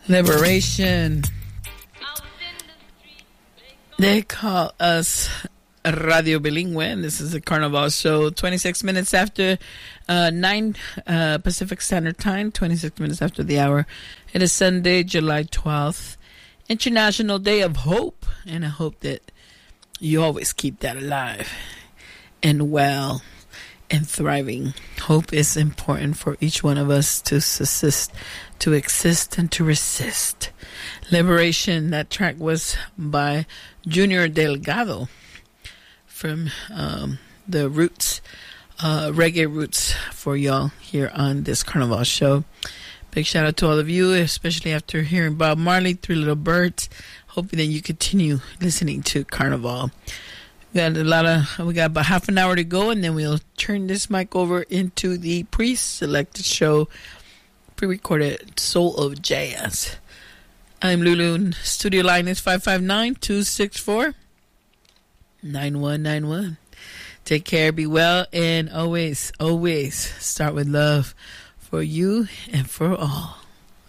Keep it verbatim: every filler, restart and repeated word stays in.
Liberation. They call us Radio Bilingüe, and this is the Carnival Show. twenty-six minutes after uh, nine uh, Pacific Standard Time, twenty-six minutes after the hour. It is Sunday, July twelfth, International Day of Hope, and I hope that you always keep that alive and well and thriving. Hope is important for each one of us to subsist, to exist, and to resist. Liberation, that track was by Junior Delgado from um, the Roots, uh, Reggae Roots for y'all here on this Carnival Show. Big shout out to all of you, especially after hearing Bob Marley, Three Little Birds. Hoping that you continue listening to Carnival. We got a lot of, we got about half an hour to go, and then we'll turn this mic over into the pre-selected show, pre-recorded Soul of Jazz. I'm Lulu. Studio line is five five nine, two six four, nine one nine one. Take care, be well, and always, always start with love for you and for all.